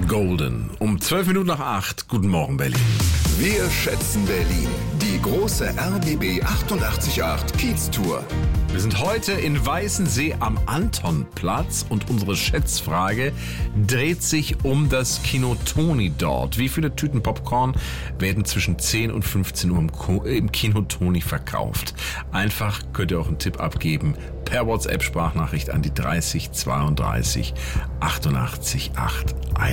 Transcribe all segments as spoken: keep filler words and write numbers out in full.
Golden. Um zwölf Minuten nach acht. Guten Morgen, Berlin. Wir schätzen Berlin. Die große R B B achtundachtzig Komma acht Kiez-Tour. Wir sind heute in Weißensee am Antonplatz und unsere Schätzfrage dreht sich um das Kino Toni dort. Wie viele Tüten Popcorn werden zwischen zehn und fünfzehn Uhr im, Ko- im Kino Toni verkauft? Einfach könnt ihr auch einen Tipp abgeben per WhatsApp-Sprachnachricht an die dreißig zweiunddreißig achtundachtzig acht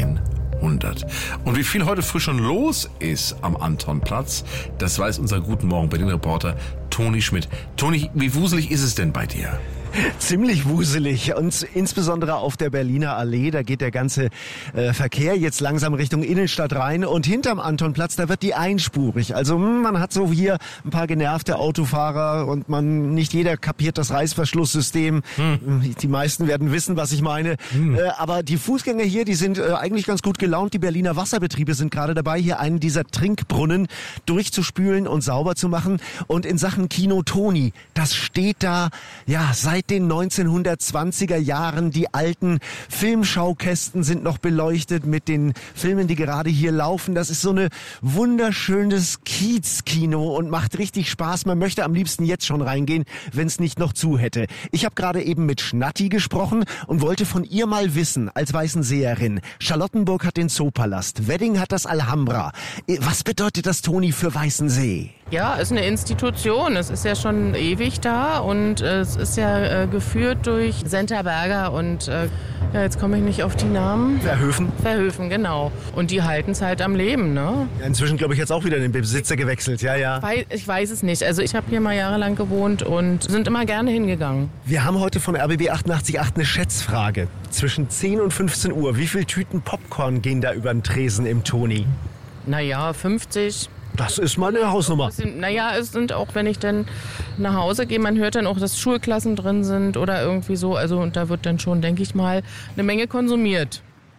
hundert. Und wie viel heute früh schon los ist am Antonplatz, das weiß unser Guten Morgen Berlin-Reporter Toni Schmidt. Toni, wie wuselig ist es denn bei dir? Ziemlich wuselig und insbesondere auf der Berliner Allee, da geht der ganze äh, Verkehr jetzt langsam Richtung Innenstadt rein und hinterm Antonplatz, da wird die einspurig. Also mh, man hat so hier ein paar genervte Autofahrer und man nicht jeder kapiert das Reißverschlusssystem. Hm. Die meisten werden wissen, was ich meine. Hm. Äh, aber die Fußgänger hier, die sind äh, eigentlich ganz gut gelaunt. Die Berliner Wasserbetriebe sind gerade dabei, hier einen dieser Trinkbrunnen durchzuspülen und sauber zu machen. Und in Sachen Kino Toni, das steht da ja seit den neunzehnhundertzwanziger Jahren. Die alten Filmschaukästen sind noch beleuchtet mit den Filmen, die gerade hier laufen. Das ist so eine wunderschönes Kiez-Kino und macht richtig Spaß. Man möchte am liebsten jetzt schon reingehen, wenn es nicht noch zu hätte. Ich habe gerade eben mit Schnatti gesprochen und wollte von ihr mal wissen, als Weißenseerin. Charlottenburg hat den Zoopalast, Wedding hat das Alhambra. Was bedeutet das, Toni, für Weißensee? Ja, ist eine Institution. Es ist ja schon ewig da und äh, es ist ja äh, geführt durch Senta Berger und äh, ja, jetzt komme ich nicht auf die Namen. Verhöfen. Verhöfen, genau. Und die halten es halt am Leben, ne? Ja, inzwischen, glaube ich, jetzt auch wieder den Besitzer gewechselt, ja, ja. Wei- Ich weiß es nicht. Also ich habe hier mal jahrelang gewohnt und sind immer gerne hingegangen. Wir haben heute von R B B achtundachtzig Komma acht eine Schätzfrage. Zwischen zehn und fünfzehn Uhr, wie viele Tüten Popcorn gehen da über den Tresen im Toni? Naja, fünfzig. Das ist mal eine Hausnummer. Naja, es sind auch, wenn ich dann nach Hause gehe, man hört dann auch, dass Schulklassen drin sind oder irgendwie so. Also und da wird dann schon, denke ich mal, eine Menge konsumiert.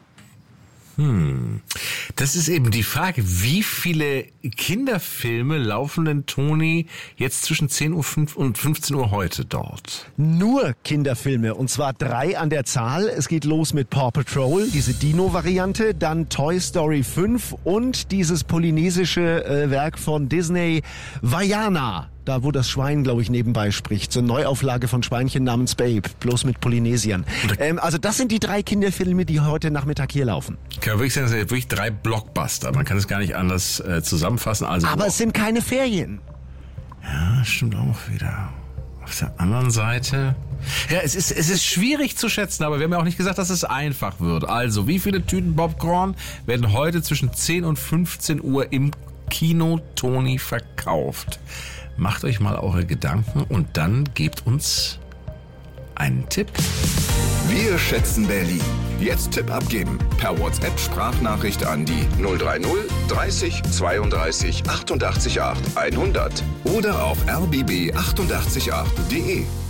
Hm. Das ist eben die Frage, wie viele Kinderfilme laufen denn, Toni, jetzt zwischen zehn Uhr und fünfzehn Uhr heute dort? Nur Kinderfilme, und zwar drei an der Zahl. Es geht los mit Paw Patrol, diese Dino-Variante, dann Toy Story fünf und dieses polynesische äh, Werk von Disney, Vaiana. Da, wo das Schwein, glaube ich, nebenbei spricht. So eine Neuauflage von Schweinchen namens Babe, bloß mit Polynesiern. Ähm, also das sind die drei Kinderfilme, die heute Nachmittag hier laufen. Kann man wirklich sagen, das sind wirklich drei Blockbuster. Man kann es gar nicht anders äh, zusammenfassen. Also Aber es sind keine Ferien. Ja, stimmt auch wieder. Auf der anderen Seite... Ja, es ist, es ist schwierig zu schätzen, aber wir haben ja auch nicht gesagt, dass es einfach wird. Also, wie viele Tüten Popcorn werden heute zwischen zehn und fünfzehn Uhr im Kino Toni verkauft? Macht euch mal eure Gedanken und dann gebt uns einen Tipp. Wir schätzen Berlin. Jetzt Tipp abgeben. Per WhatsApp-Sprachnachricht an die null drei null dreißig zweiunddreißig achtundachtzig acht hundert oder auf r b b achtundachtzig acht punkt d e.